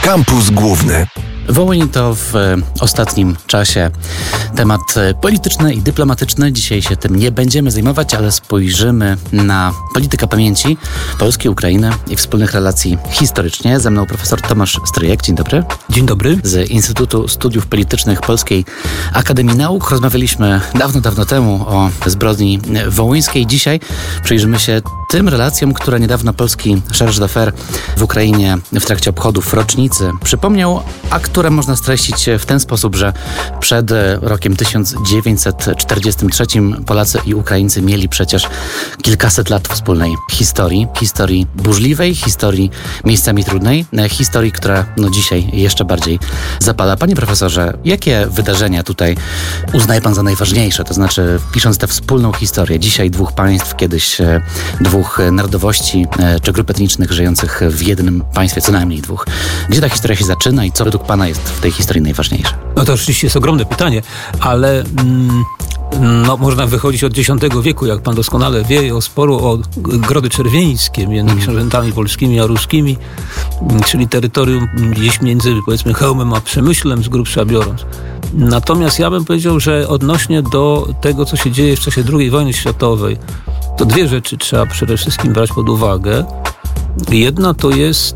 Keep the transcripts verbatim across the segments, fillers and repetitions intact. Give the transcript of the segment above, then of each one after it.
Kampus Główny. Wołyń to w ostatnim czasie temat polityczny i dyplomatyczny. Dzisiaj się tym nie będziemy zajmować, ale spojrzymy na politykę pamięci Polski, Ukrainy i wspólnych relacji historycznie. Ze mną profesor Tomasz Stryjek. Dzień dobry. Dzień dobry. Z Instytutu Studiów Politycznych Polskiej Akademii Nauk. Rozmawialiśmy dawno, dawno temu o zbrodni wołyńskiej. Dzisiaj przyjrzymy się tym relacjom, które niedawno polski chargé d'affaires w Ukrainie w trakcie obchodów rocznicy przypomniał, a które można streścić w ten sposób, że przed rokiem tysiąc dziewięćset czterdziestym trzecim Polacy i Ukraińcy mieli przecież kilkaset lat wspólnej historii. Historii burzliwej, historii miejscami trudnej, historii, która no dzisiaj jeszcze bardziej zapala. Panie profesorze, jakie wydarzenia tutaj uznaje pan za najważniejsze? To znaczy, pisząc tę wspólną historię, dzisiaj dwóch państw, kiedyś dwóch narodowości czy grup etnicznych żyjących w jednym państwie, co najmniej dwóch. Gdzie ta historia się zaczyna i co według pana jest w tej historii najważniejsze? No to oczywiście jest ogromne pytanie, ale mm, no, można wychodzić od dziesiątego wieku, jak pan doskonale wie, o sporu o Grody Czerwieńskie między mm. książętami polskimi a ruskimi, czyli terytorium gdzieś między, powiedzmy, Chełmem a Przemyślem, z grubsza biorąc. Natomiast ja bym powiedział, że odnośnie do tego, co się dzieje w czasie drugiej wojny światowej, to dwie rzeczy trzeba przede wszystkim brać pod uwagę. Jedna to jest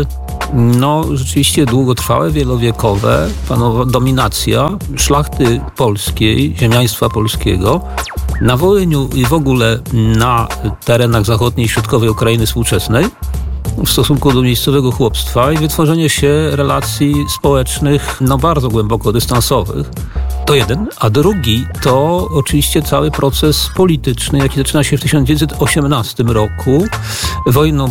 no rzeczywiście długotrwałe, wielowiekowe panowa dominacja szlachty polskiej, ziemiaństwa polskiego na Wołyniu i w ogóle na terenach zachodniej i środkowej Ukrainy współczesnej w stosunku do miejscowego chłopstwa i wytworzenie się relacji społecznych no bardzo głęboko dystansowych. To jeden. A drugi to oczywiście cały proces polityczny, jaki zaczyna się w tysiąc dziewięćset osiemnastym roku wojną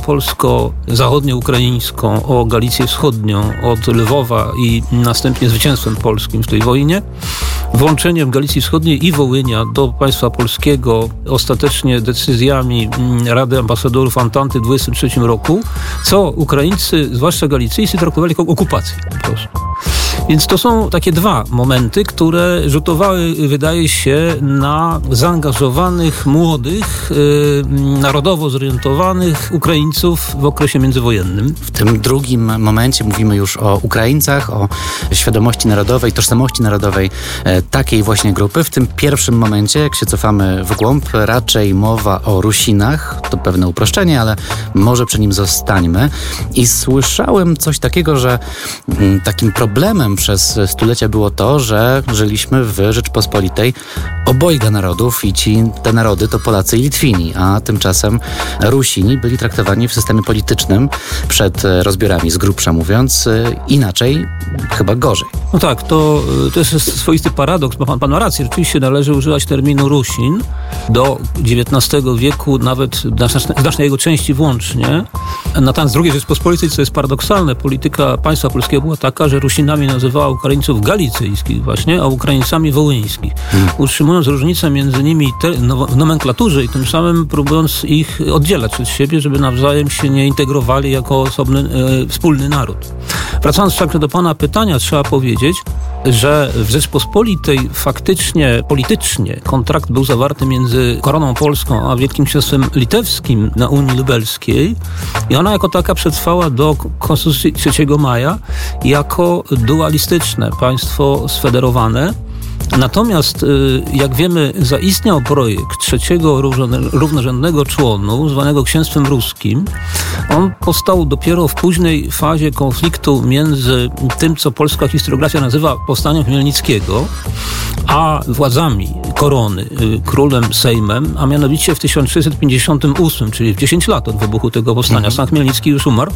polsko-zachodnio-ukraińską o Galicję Wschodnią od Lwowa i następnie zwycięstwem polskim w tej wojnie, włączeniem Galicji Wschodniej i Wołynia do państwa polskiego ostatecznie decyzjami Rady Ambasadorów Antanty w dwudziestym trzecim roku, co Ukraińcy, zwłaszcza Galicyjscy, traktowali jako okupację po prostu. Więc to są takie dwa momenty, które rzutowały, wydaje się, na zaangażowanych, młodych, yy, narodowo zorientowanych Ukraińców w okresie międzywojennym. W tym drugim momencie mówimy już o Ukraińcach, o świadomości narodowej, tożsamości narodowej e, takiej właśnie grupy. W tym pierwszym momencie, jak się cofamy w głąb, raczej mowa o Rusinach. To pewne uproszczenie, ale może przy nim zostańmy. I słyszałem coś takiego, że m, takim problemem przez stulecia było to, że żyliśmy w Rzeczpospolitej obojga narodów i ci te narody to Polacy i Litwini, a tymczasem Rusini byli traktowani w systemie politycznym przed rozbiorami, z grubsza mówiąc, inaczej, chyba gorzej. No tak, to, to jest swoisty paradoks, bo pan, pan ma rację, rzeczywiście należy używać terminu Rusin do dziewiętnastego wieku, nawet w znacznej jego części włącznie. Natomiast z drugiej Rzeczpospolitej, co jest paradoksalne, polityka państwa polskiego była taka, że Rusinami nazywała Ukraińców galicyjskich właśnie, a Ukraińcami wołyńskich. Hmm. Utrzymując różnicę między nimi te, no, w nomenklaturze i tym samym próbując ich oddzielać od siebie, żeby nawzajem się nie integrowali jako osobny, e, wspólny naród. Wracając wszakże do pana pytania, trzeba powiedzieć, że w Rzeczpospolitej faktycznie, politycznie kontrakt był zawarty między Koroną Polską a Wielkim Księstwem Litewskim na Unii Lubelskiej i ona jako taka przetrwała do Konstytucji trzeciego maja jako dualistyczne państwo sfederowane. Natomiast, jak wiemy, zaistniał projekt trzeciego równorzędnego członu, zwanego Księstwem Ruskim. On powstał dopiero w późnej fazie konfliktu między tym, co polska historiografia nazywa powstaniem Chmielnickiego, a władzami korony, królem, Sejmem, a mianowicie w tysiąc sześćset pięćdziesiątym ósmym, czyli w dziesięć lat od wybuchu tego powstania. Sam Chmielnicki już umarł.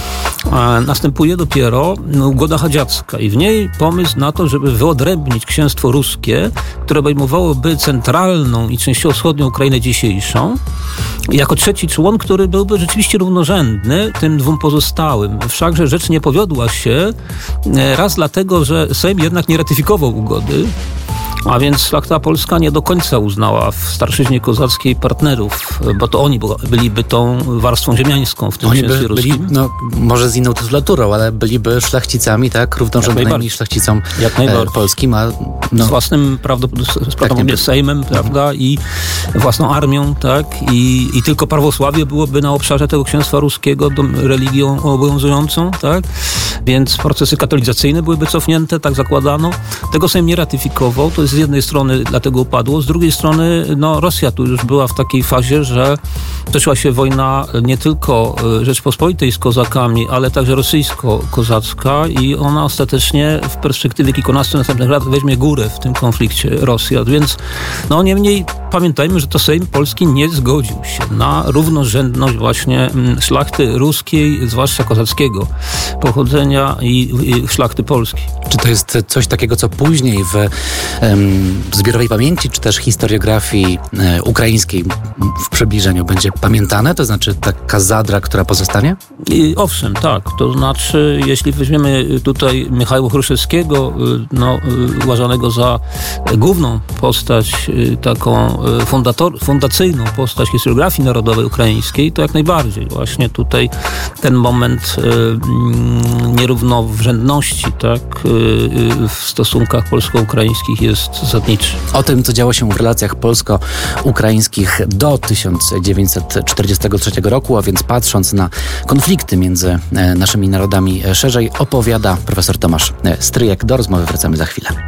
A następuje dopiero ugoda chadziacka i w niej pomysł na to, żeby wyodrębnić księstwo ruskie, które obejmowałoby centralną i częściowo wschodnią Ukrainę dzisiejszą, jako trzeci człon, który byłby rzeczywiście równorzędny tym dwóm pozostałym. Wszakże rzecz nie powiodła się raz dlatego, że Sejm jednak nie ratyfikował ugody, a więc szlachta polska nie do końca uznała w starszyźnie kozackiej partnerów, bo to oni byliby tą warstwą ziemiańską w tym oni księstwie by, byli, ruskim. no, może z inną tytulaturą, ale byliby szlachcicami, tak? Równorzędnymi szlachcicom e, polskim, a no, z własnym prawdopodobnie tak, Sejmem, prawda, i własną armią, tak? I, i tylko prawosławie byłoby na obszarze tego księstwa ruskiego religią obowiązującą, tak? więc procesy katolizacyjne byłyby cofnięte, tak zakładano. Tego Sejm nie ratyfikował, to jest z jednej strony dlatego upadło, z drugiej strony no, Rosja tu już była w takiej fazie, że toczyła się wojna nie tylko Rzeczpospolitej z kozakami, ale także rosyjsko-kozacka i ona ostatecznie w perspektywie kilkunastu następnych lat weźmie górę w tym konflikcie Rosjan, więc no niemniej pamiętajmy, że to Sejm Polski nie zgodził się na równorzędność właśnie szlachty ruskiej, zwłaszcza kozackiego pochodzenia i, i szlachty polskiej. Czy to jest coś takiego, co później w um, zbiorowej pamięci, czy też historiografii e, ukraińskiej w przybliżeniu będzie pamiętane? To znaczy taka zadra, która pozostanie? I owszem, tak. To znaczy, jeśli weźmiemy tutaj Michała Chruszewskiego, no, uważanego za główną postać, taką fundator, fundacyjną postać historiografii narodowej ukraińskiej, to jak najbardziej. Właśnie tutaj ten moment y, nierównowrzędności, tak, y, w stosunkach polsko-ukraińskich jest zasadniczy. O tym, co działo się w relacjach polsko-ukraińskich do tysiąc dziewięćset czterdziestego trzeciego roku, a więc patrząc na konflikty między naszymi narodami szerzej, opowiada profesor Tomasz Stryjek. Do rozmowy wracamy za chwilę.